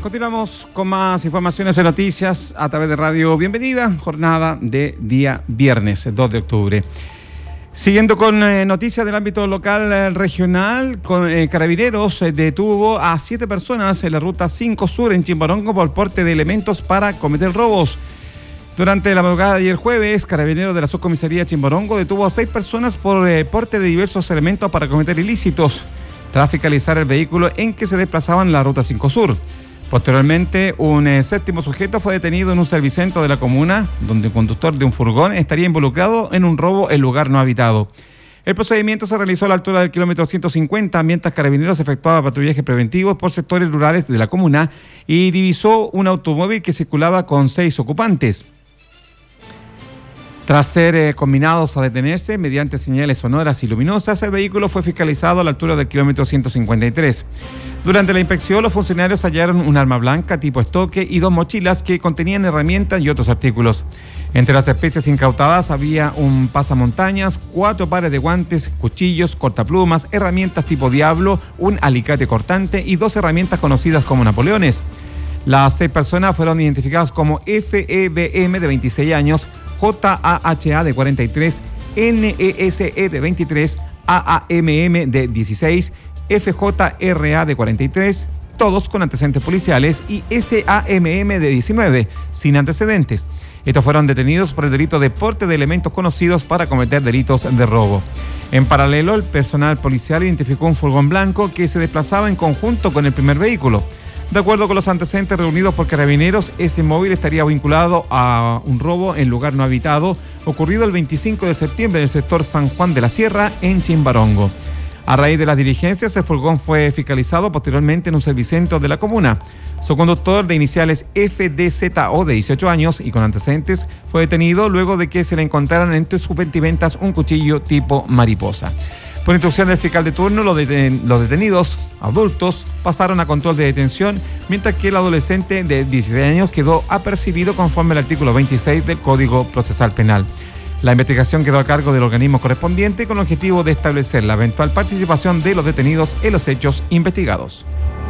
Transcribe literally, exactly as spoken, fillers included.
Continuamos con más informaciones y noticias a través de Radio Bienvenida, jornada de día viernes, dos de octubre. Siguiendo con eh, noticias del ámbito local eh, regional, con, eh, Carabineros eh, detuvo a siete personas en la ruta cinco Sur en Chimbarongo por porte de elementos para cometer robos. Durante la madrugada de ayer jueves, Carabineros de la Subcomisaría Chimbarongo detuvo a seis personas por eh, porte de diversos elementos para cometer ilícitos, tras fiscalizar el vehículo en que se desplazaban en la ruta cinco Sur. Posteriormente, un eh, séptimo sujeto fue detenido en un servicentro de la comuna, donde el conductor de un furgón estaría involucrado en un robo en lugar no habitado. El procedimiento se realizó a la altura del kilómetro ciento cincuenta, mientras Carabineros efectuaba patrullajes preventivos por sectores rurales de la comuna y divisó un automóvil que circulaba con seis ocupantes. Tras ser eh, combinados a detenerse mediante señales sonoras y luminosas, el vehículo fue fiscalizado a la altura del kilómetro ciento cincuenta y tres. Durante la inspección, los funcionarios hallaron un arma blanca tipo estoque y dos mochilas que contenían herramientas y otros artículos. Entre las especies incautadas había un pasamontañas, cuatro pares de guantes, cuchillos, cortaplumas, herramientas tipo diablo, un alicate cortante y dos herramientas conocidas como napoleones. Las seis personas fueron identificadas como F E B M de veintiséis años, J A H A de cuarenta y tres, N E S E de veintitrés, A A M M de dieciséis, F J R A de cuarenta y tres, todos con antecedentes policiales, y S A M M de diecinueve, sin antecedentes. Estos fueron detenidos por el delito de porte de elementos conocidos para cometer delitos de robo. En paralelo, el personal policial identificó un furgón blanco que se desplazaba en conjunto con el primer vehículo. De acuerdo con los antecedentes reunidos por Carabineros, ese móvil estaría vinculado a un robo en lugar no habitado ocurrido el veinticinco de septiembre en el sector San Juan de la Sierra, en Chimbarongo. A raíz de las diligencias, el furgón fue fiscalizado posteriormente en un servicentro de la comuna. Su conductor, de iniciales F D Z O, de dieciocho años y con antecedentes, fue detenido luego de que se le encontraran entre sus vestimentas un cuchillo tipo mariposa. Por instrucción del fiscal de turno, los, deten- los detenidos adultos pasaron a control de detención, mientras que el adolescente de dieciséis años quedó apercibido conforme al artículo veintiséis del Código Procesal Penal. La investigación quedó a cargo del organismo correspondiente con el objetivo de establecer la eventual participación de los detenidos en los hechos investigados.